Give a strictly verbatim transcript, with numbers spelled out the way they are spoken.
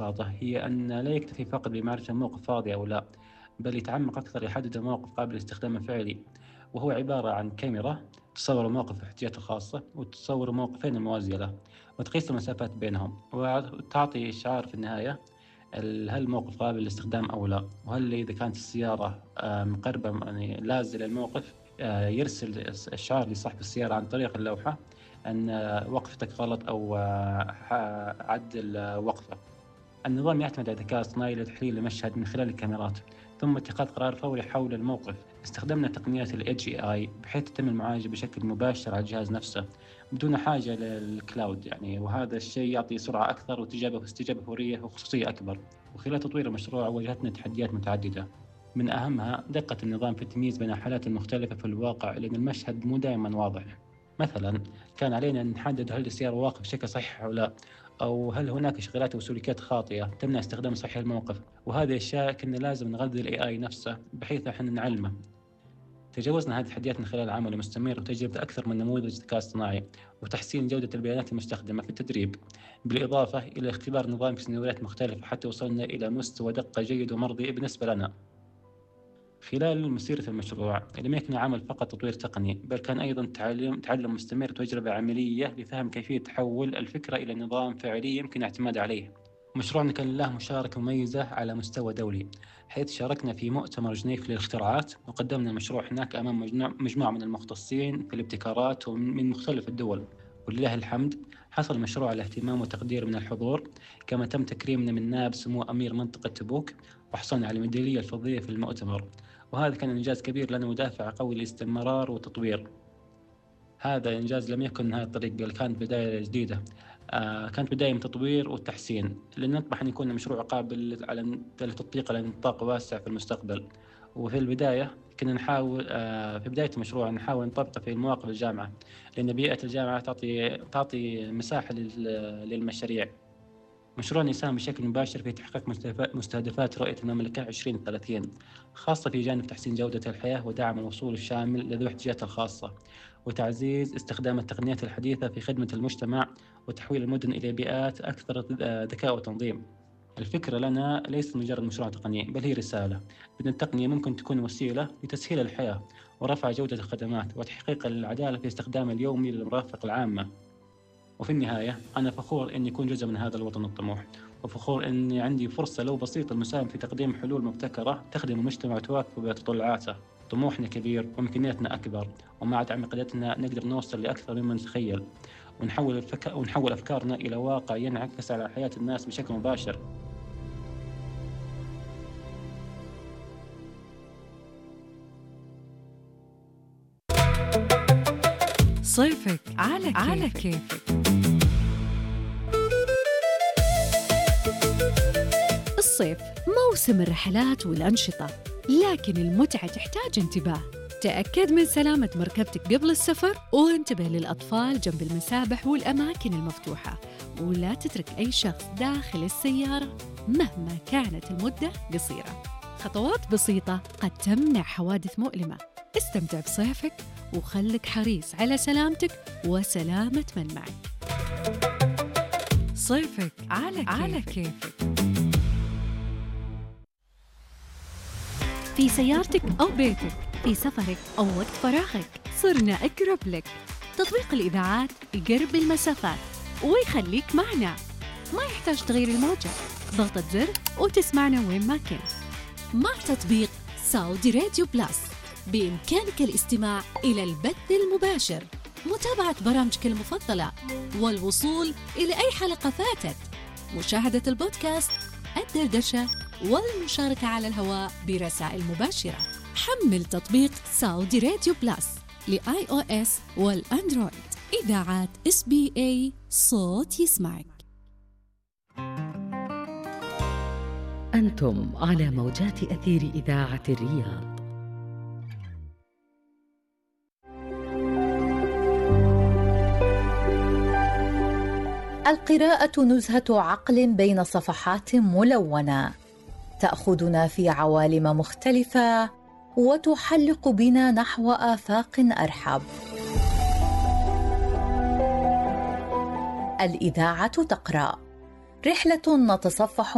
ببساطة هي أن لا يكتفي فقط بمعرفة الموقف فاضي أو لا، بل يتعمق أكثر يحدد الموقف قابل لاستخدام فعلي، وهو عبارة عن كاميرا تصور الموقف في احتياجاته الخاصة وتصور موقفين الموازية له وتقيس المسافات بينهم وتعطي إشعار في النهاية ال- هل الموقف قابل للاستخدام أو لا، وهل إذا كانت السيارة آه، مقربة يعني لازلة للموقف آه، يرسل إشعار لصاحب السيارة عن طريق اللوحة أن آه، وقفتك غلط أو آه، ح- عدل آه، وقفة. النظام يعتمد على الذكاء الاصطناعي لتحليل المشهد من خلال الكاميرات ثم اتخاذ قرار فوري حول الموقف. استخدمنا تقنيات ال إيه جي آي بحيث تتم المعالجة بشكل مباشر على الجهاز نفسه بدون حاجة للكلاود يعني، وهذا الشيء يعطي سرعة أكثر واستجابة استجابة فورية وخصوصية أكبر. وخلال تطوير المشروع واجهتنا تحديات متعددة، من أهمها دقة النظام في التمييز بين الحالات المختلفة في الواقع لأن المشهد مو دائما واضح. مثلا كان علينا أن نحدد هل السيارة واقف بشكل صحيح أو لا، أو هل هناك إشغالات أو سلوكيات خاطئة تمنع استخدام صحيح الموقف، وهذه أشياء كنا لازم نغذي ال إيه آي نفسه بحيث احنا نعلمه. تجاوزنا هذه التحديات من خلال عمل مستمر وتجربة أكثر من نموذج ذكاء اصطناعي وتحسين جودة البيانات المستخدمة في التدريب، بالإضافة إلى اختبار النظام في سيناريوهات مختلفة حتى وصلنا إلى مستوى دقة جيد ومرضي بالنسبة لنا. خلال مسيرة المشروع لم يكن عمل فقط تطوير تقني، بل كان أيضا تعلم تعلم مستمر وتجربة عملية لفهم كيفية تحول الفكرة إلى نظام فعلي يمكن الاعتماد عليه. مشروعنا كان له مشاركة مميزة على مستوى دولي، حيث شاركنا في مؤتمر جنيف للاختراعات وقدمنا المشروع هناك أمام مجموعة مجموعة من المختصين في الابتكارات ومن مختلف الدول. ولله الحمد حصل المشروع على اهتمام وتقدير من الحضور، كما تم تكريمنا من نائب سمو أمير منطقة تبوك وحصلنا على الميدالية الفضية في المؤتمر، وهذا كان إنجاز كبير لنا ودافع قوي للاستمرار والتطوير. هذا إنجاز لم يكن نهاية الطريق بل كانت بداية جديدة، آه كانت بداية من تطوير والتحسين لأن نطمح أن يكون مشروع قابل على التطبيق على نطاق واسع في المستقبل. وفي البداية كنا نحاول آه في بداية المشروع نحاول نطبقه في مواقع الجامعة، لأن بيئة الجامعة تعطي تعطي مساحة للمشاريع. مشروعنا يساهم بشكل مباشر في تحقيق مستهدفات رؤية المملكة عشرين ثلاثين، خاصة في جانب تحسين جودة الحياة ودعم الوصول الشامل لذوي الاحتياجات الخاصة، وتعزيز استخدام التقنيات الحديثة في خدمة المجتمع وتحويل المدن إلى بيئات أكثر ذكاء وتنظيم. الفكرة لنا ليست مجرد مشروع تقني بل هي رسالة بأن التقنية ممكن تكون وسيلة لتسهيل الحياة ورفع جودة الخدمات وتحقيق العدالة في استخدام اليومي للمرافق العامة. وفي النهاية أنا فخور أني أكون جزء من هذا الوطن الطموح، وفخور أني عندي فرصة لو بسيطة المساهمة في تقديم حلول مبتكرة تخدم المجتمع وتواكب بتطلعاته. طموحنا كبير وإمكانياتنا أكبر، ومع دعم قيادتنا نقدر نوصل لأكثر مما نتخيل ونحول الفك... ونحول أفكارنا إلى واقع ينعكس على حياة الناس بشكل مباشر. صيفك على, على كيفك. الصيف موسم الرحلات والأنشطة، لكن المتعة تحتاج انتباه. تأكد من سلامة مركبتك قبل السفر وانتبه للأطفال جنب المسابح والأماكن المفتوحة، ولا تترك أي شخص داخل السيارة مهما كانت المدة قصيرة. خطوات بسيطة قد تمنع حوادث مؤلمة. استمتع بصيفك وخلك حريص على سلامتك وسلامة من معك. صيفك على, على كيفك. في سيارتك أو بيتك، في سفرك أو وقت فراغك، صرنا أقرب لك. تطبيق الإذاعات يقرب المسافات ويخليك معنا، ما يحتاج تغير الموجة، ضغطة زر وتسمعنا وين ما كنت. مع تطبيق سعودي راديو بلاس بإمكانك الاستماع إلى البث المباشر، متابعة برامجك المفضلة، والوصول إلى أي حلقة فاتت، مشاهدة البودكاست، الدردشة، والمشاركة على الهواء برسائل مباشرة. حمل تطبيق سعودي راديو بلاس لآي أو إس والأندرويد. إذاعات إس بي إيه، صوت يسمعك. أنتم على موجات أثير إذاعة الرياض. القراءة نزهة عقل بين صفحات ملونة، تأخذنا في عوالم مختلفة وتحلق بنا نحو آفاق أرحب. الإذاعة تقرأ، رحلة نتصفح